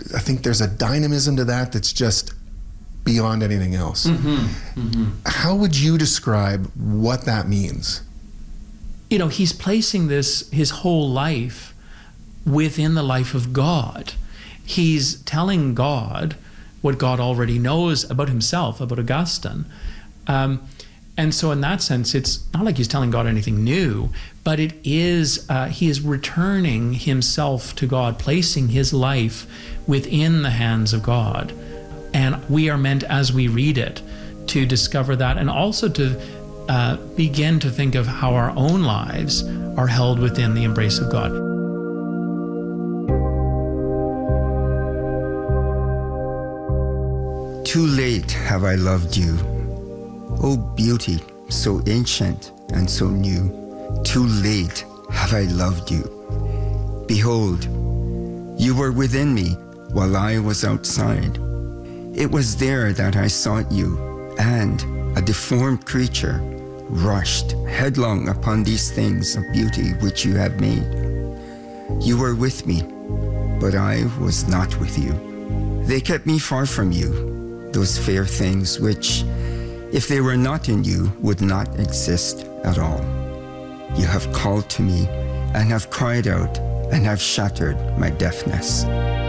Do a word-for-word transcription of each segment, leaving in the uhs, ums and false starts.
I think there's a dynamism to that that's just beyond anything else. Mm-hmm. Mm-hmm. How would you describe what that means? You know, he's placing this, his whole life, within the life of God. He's telling God what God already knows about himself, about Augustine. Um, and so in that sense, it's not like he's telling God anything new, but it is, uh, he is returning himself to God, placing his life within the hands of God. And we are meant, as we read it, to discover that, and also to uh, begin to think of how our own lives are held within the embrace of God. Too late have I loved you, O beauty so ancient and so new. Too late have I loved you. Behold, you were within me while I was outside. It was there that I sought you, and a deformed creature rushed headlong upon these things of beauty which you have made. You were with me, but I was not with you. They kept me far from you, those fair things which, if they were not in you, would not exist at all. You have called to me and have cried out and have shattered my deafness.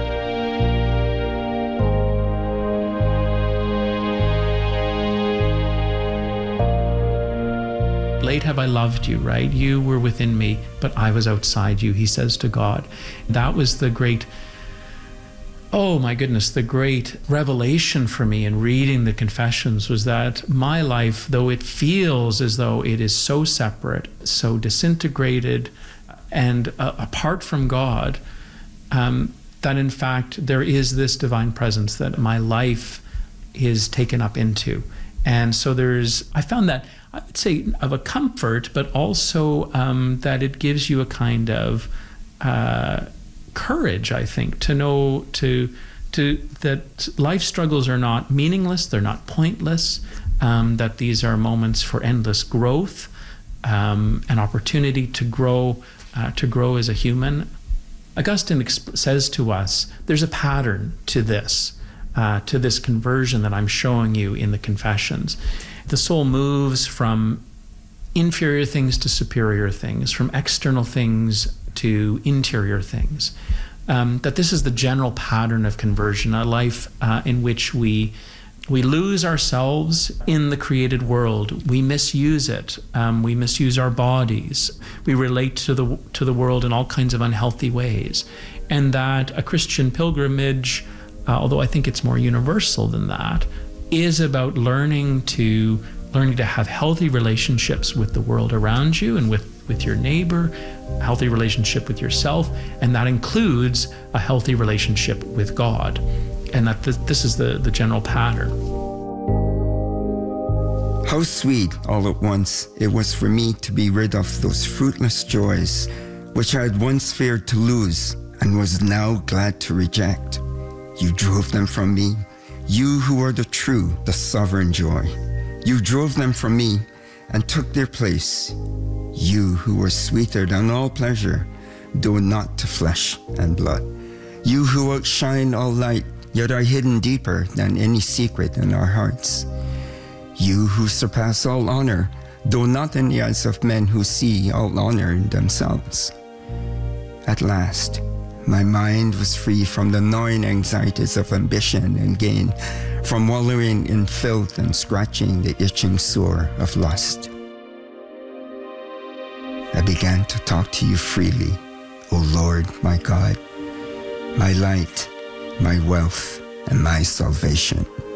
Late have I loved you, right? You were within me, but I was outside you, he says to God. That was the great, oh my goodness, the great revelation for me in reading the Confessions, was that my life, though it feels as though it is so separate, so disintegrated, and uh, apart from God, um, that in fact there is this divine presence that my life is taken up into. And so there's, I found that, I would say, of a comfort, but also um, that it gives you a kind of uh, courage, I think, to know to to that life struggles are not meaningless, they're not pointless, um, that these are moments for endless growth, um, an opportunity to grow, uh, to grow as a human. Augustine exp- says to us, there's a pattern to this. Uh, to this conversion that I'm showing you in the Confessions. The soul moves from inferior things to superior things, from external things to interior things. Um, that this is the general pattern of conversion, a life uh, in which we we lose ourselves in the created world. We misuse it. Um, we misuse our bodies. We relate to the to the world in all kinds of unhealthy ways. And that a Christian pilgrimage, Uh, although I think it's more universal than that, is about learning to learning to have healthy relationships with the world around you and with, with your neighbor, a healthy relationship with yourself, and that includes a healthy relationship with God. And that th- this is the, the general pattern. How sweet all at once it was for me to be rid of those fruitless joys which I had once feared to lose and was now glad to reject. You drove them from me, you who are the true, the sovereign joy. You drove them from me and took their place, you who were sweeter than all pleasure, though not to flesh and blood. You who outshine all light, yet are hidden deeper than any secret in our hearts. You who surpass all honor, though not in the eyes of men who see all honor in themselves. At last, my mind was free from the gnawing anxieties of ambition and gain, from wallowing in filth and scratching the itching sore of lust. I began to talk to you freely, O Lord, my God, my light, my wealth, and my salvation.